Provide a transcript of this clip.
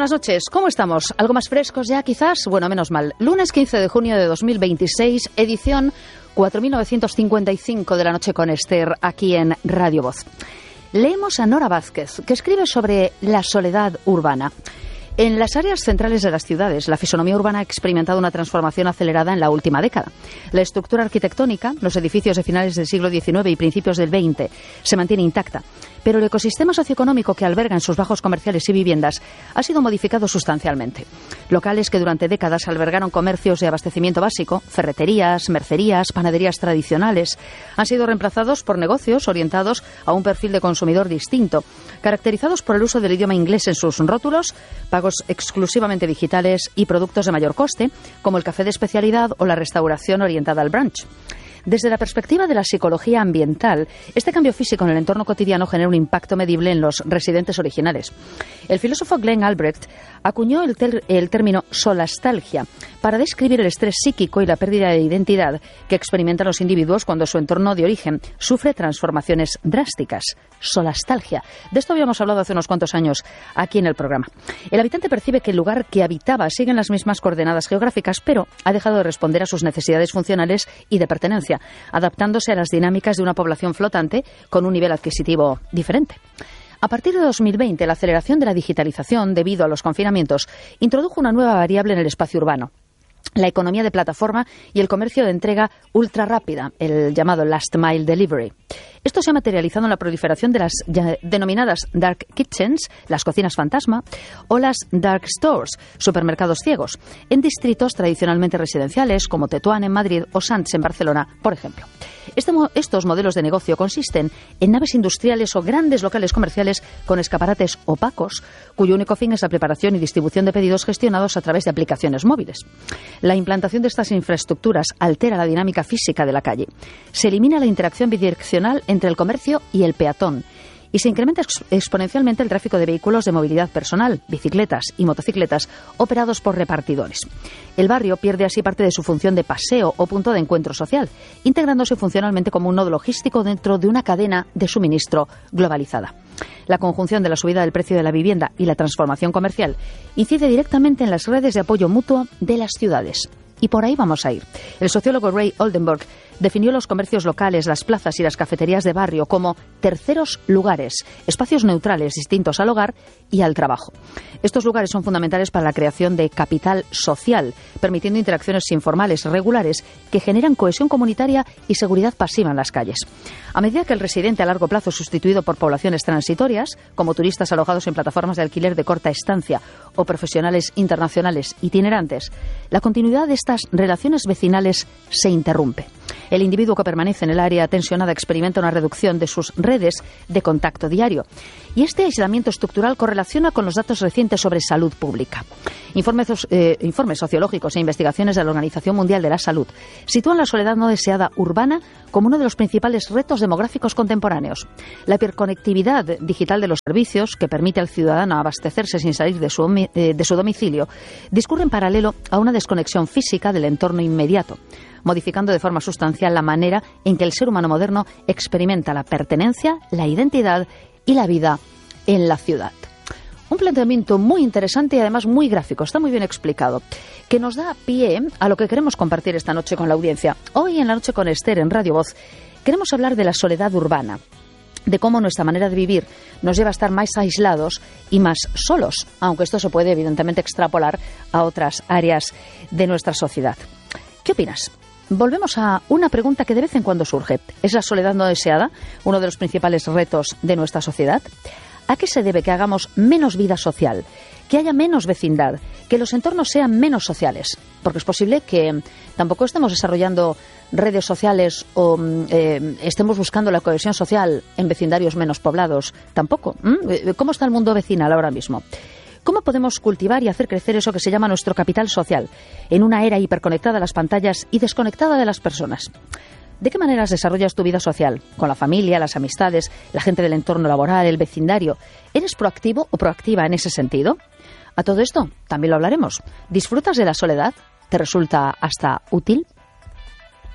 buenas noches. ¿Cómo estamos? ¿Algo más frescos ya, quizás? Bueno, menos mal. Lunes 15 de junio de 2026, edición 4955 de La Noche con Esther, aquí en Radio Voz. Leemos a Nora Vázquez, que escribe sobre la soledad urbana. En las áreas centrales de las ciudades, la fisonomía urbana ha experimentado una transformación acelerada en la última década. La estructura arquitectónica, los edificios de finales del siglo XIX y principios del XX, se mantiene intacta, pero el ecosistema socioeconómico que alberga en sus bajos comerciales y viviendas ha sido modificado sustancialmente. Locales que durante décadas albergaron comercios de abastecimiento básico, ferreterías, mercerías, panaderías tradicionales, han sido reemplazados por negocios orientados a un perfil de consumidor distinto, caracterizados por el uso del idioma inglés en sus rótulos, pagos exclusivamente digitales y productos de mayor coste, como el café de especialidad o la restauración orientada al brunch. Desde la perspectiva de la psicología ambiental, este cambio físico en el entorno cotidiano genera un impacto medible en los residentes originales. El filósofo Glenn Albrecht acuñó el término solastalgia para describir el estrés psíquico y la pérdida de identidad que experimentan los individuos cuando su entorno de origen sufre transformaciones drásticas. Solastalgia. De esto habíamos hablado hace unos cuantos años aquí en el programa. El habitante percibe que el lugar que habitaba sigue en las mismas coordenadas geográficas, pero ha dejado de responder a sus necesidades funcionales y de pertenencia, adaptándose a las dinámicas de una población flotante con un nivel adquisitivo diferente. A partir de 2020, la aceleración de la digitalización, debido a los confinamientos, introdujo una nueva variable en el espacio urbano: la economía de plataforma y el comercio de entrega ultra rápida, el llamado Last Mile Delivery. Esto se ha materializado en la proliferación de las denominadas dark kitchens, las cocinas fantasma, o las dark stores, supermercados ciegos, en distritos tradicionalmente residenciales como Tetuán en Madrid o Sants en Barcelona, por ejemplo. Estos modelos de negocio consisten en naves industriales o grandes locales comerciales con escaparates opacos, cuyo único fin es la preparación y distribución de pedidos gestionados a través de aplicaciones móviles. La implantación de estas infraestructuras altera la dinámica física de la calle. Se elimina la interacción bidireccional entre el comercio y el peatón, y se incrementa exponencialmente el tráfico de vehículos de movilidad personal, bicicletas y motocicletas operados por repartidores. El barrio pierde así parte de su función de paseo o punto de encuentro social, integrándose funcionalmente como un nodo logístico dentro de una cadena de suministro globalizada. La conjunción de la subida del precio de la vivienda y la transformación comercial incide directamente en las redes de apoyo mutuo de las ciudades. Y por ahí vamos a ir. El sociólogo Ray Oldenburg definió los comercios locales, las plazas y las cafeterías de barrio como terceros lugares, espacios neutrales distintos al hogar y al trabajo. Estos lugares son fundamentales para la creación de capital social, permitiendo interacciones informales regulares que generan cohesión comunitaria y seguridad pasiva en las calles. A medida que el residente a largo plazo es sustituido por poblaciones transitorias, como turistas alojados en plataformas de alquiler de corta estancia o profesionales internacionales itinerantes, la continuidad de estas relaciones vecinales se interrumpe. El individuo que permanece en el área tensionada experimenta una reducción de sus redes de contacto diario. Y este aislamiento estructural correlaciona con los datos recientes sobre salud pública. Informes sociológicos e investigaciones de la Organización Mundial de la Salud sitúan la soledad no deseada urbana como uno de los principales retos demográficos contemporáneos. La hiperconectividad digital de los servicios, que permite al ciudadano abastecerse sin salir de su domicilio, discurre en paralelo a una desconexión física del entorno inmediato, modificando de forma sustancial la manera en que el ser humano moderno experimenta la pertenencia, la identidad y la vida en la ciudad. Un planteamiento muy interesante y además muy gráfico, está muy bien explicado, que nos da pie a lo que queremos compartir esta noche con la audiencia. Hoy en La Noche con Esther en Radio Voz queremos hablar de la soledad urbana, de cómo nuestra manera de vivir nos lleva a estar más aislados y más solos, aunque esto se puede evidentemente extrapolar a otras áreas de nuestra sociedad. ¿Qué opinas? Volvemos a una pregunta que de vez en cuando surge. ¿Es la soledad no deseada uno de los principales retos de nuestra sociedad? ¿A qué se debe que hagamos menos vida social, que haya menos vecindad, que los entornos sean menos sociales? Porque es posible que tampoco estemos desarrollando redes sociales o estemos buscando la cohesión social en vecindarios menos poblados. Tampoco. ¿Cómo está el mundo vecinal ahora mismo? ¿Cómo podemos cultivar y hacer crecer eso que se llama nuestro capital social en una era hiperconectada a las pantallas y desconectada de las personas? ¿De qué maneras desarrollas tu vida social? ¿Con la familia, las amistades, la gente del entorno laboral, el vecindario? ¿Eres proactivo o proactiva en ese sentido? A todo esto también lo hablaremos. ¿Disfrutas de la soledad? ¿Te resulta hasta útil?